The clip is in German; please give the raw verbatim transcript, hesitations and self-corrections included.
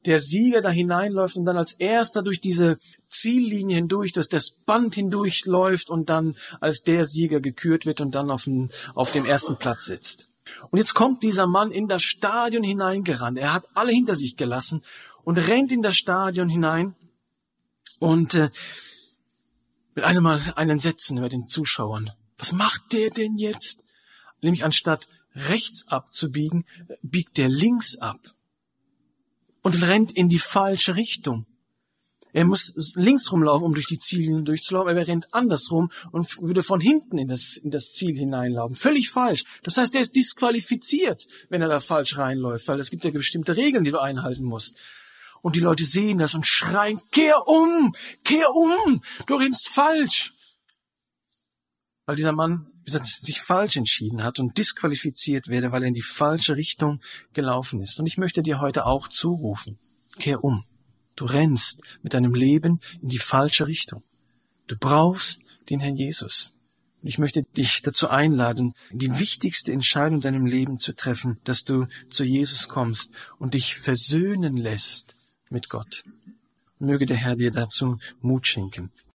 der Sieger da hineinläuft und dann als erster durch diese Ziellinie hindurch, dass das Band hindurchläuft und dann als der Sieger gekürt wird und dann auf dem, auf dem ersten Platz sitzt. Und jetzt kommt dieser Mann in das Stadion hineingerannt. Er hat alle hinter sich gelassen und rennt in das Stadion hinein und äh, mit einem Mal ein Entsetzen über den Zuschauern. Was macht der denn jetzt? Nämlich anstatt rechts abzubiegen, biegt der links ab und rennt in die falsche Richtung. Er muss links rumlaufen, um durch die Ziellinie durchzulaufen, aber er rennt andersrum und würde von hinten in das, in das Ziel hineinlaufen. Völlig falsch. Das heißt, er ist disqualifiziert, wenn er da falsch reinläuft, weil es gibt ja bestimmte Regeln, die du einhalten musst. Und die Leute sehen das und schreien, kehr um, kehr um, du rennst falsch. Weil dieser Mann, wie gesagt, sich falsch entschieden hat und disqualifiziert werde, weil er in die falsche Richtung gelaufen ist. Und ich möchte dir heute auch zurufen, kehr um. Du rennst mit deinem Leben in die falsche Richtung. Du brauchst den Herrn Jesus. Und ich möchte dich dazu einladen, die wichtigste Entscheidung in deinem Leben zu treffen, dass du zu Jesus kommst und dich versöhnen lässt mit Gott. Möge der Herr dir dazu Mut schenken.